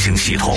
行系统。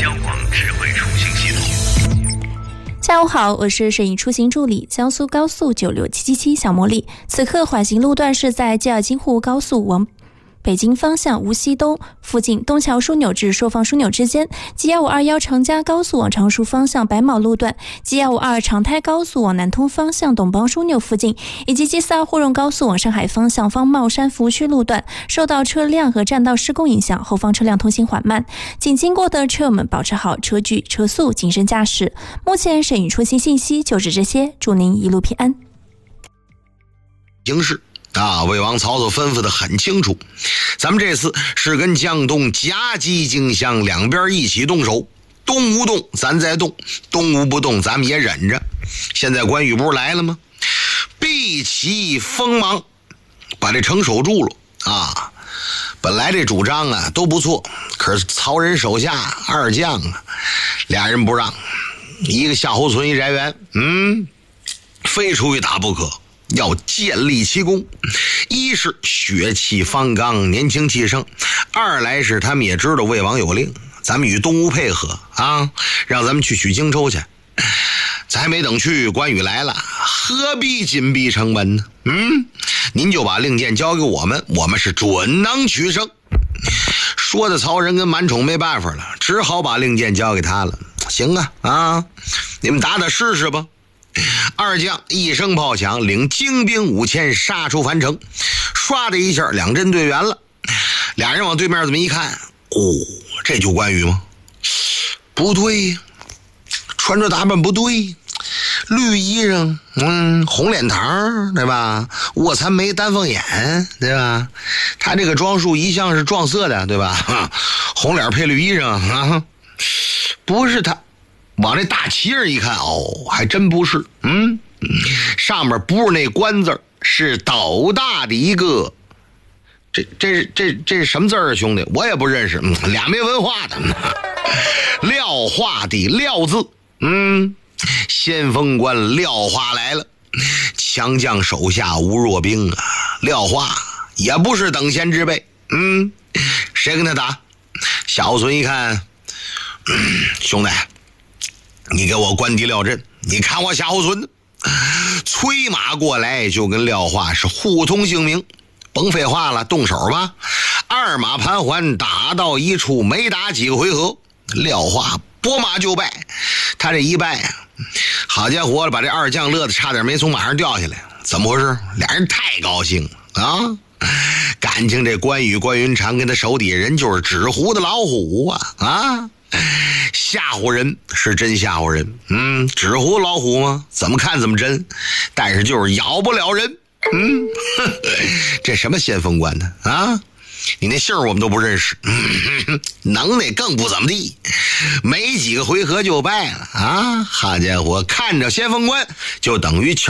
下午好，我是摄影出行助理江苏高速96777小茉莉。此刻缓行路段是在吉尔津沪高速往北京方向无锡东附近东桥枢纽至朔方枢纽之间，G1521长嘉高速往常熟方向白毛路段，G152长泰高速往南通方向董邦枢纽附近，以及 G42沪蓉高速往上海方向方茂山服务区路段，受到车辆和占道施工影响，后方车辆通行缓慢，请经过的车友们保持好车距车速，谨慎驾驶。目前摄影出行信息就是这些，祝您一路平安。 形势魏王曹操吩咐的很清楚，咱们这次是跟江东夹击荆襄，两边一起动手，东吴动咱再动，东吴不动咱们也忍着。现在关羽不是来了吗？避其锋芒，把这城守住了本来这主张都不错，可是曹仁手下二将俩人不让，一个夏侯存，一翟元，非出去打不可，要建立奇功。一是血气方刚，年轻气盛；二来是他们也知道魏王有令，咱们与东吴配合让咱们去取荆州去。咱还没等去，关羽来了，何必紧闭城门呢？您就把令箭交给我们，我们是准能取胜。说的曹仁跟满宠没办法了，只好把令箭交给他了。行你们打打试试吧。二将一声炮响，领精兵5000杀出樊城，唰的一下两阵队员了。俩人往对面这么一看，这就关羽吗？不对，穿着打扮不对，绿衣裳，红脸膛，对吧？卧蚕眉，丹凤眼，对吧？他这个装束一向是撞色的，对吧？红脸配绿衣裳不是他。往那大旗儿一看，还真不是，上面不是那官字，是斗大的一个，这是什么字儿，兄弟？我也不认识，俩没文化的，廖化的廖字，先锋官廖化来了，强将手下无弱兵廖化也不是等闲之辈，谁跟他打？夏侯存一看，兄弟，你给我关敌廖阵，你看我夏侯存催马过来，就跟廖化是互通姓名，甭废话了，动手吧。二马盘桓，打到一处，没打几个回合，廖化拨马就败。他这一败好家伙，把这二将乐得差点没从马上掉下来。怎么回事？俩人太高兴了感情这关云长跟他手底下人就是纸糊的老虎吓唬人是真吓唬人，纸糊老虎吗？怎么看怎么真，但是就是咬不了人。这什么先锋官呢你那姓我们都不认识，能耐更不怎么地，没几个回合就败了好家伙，看着先锋官就等于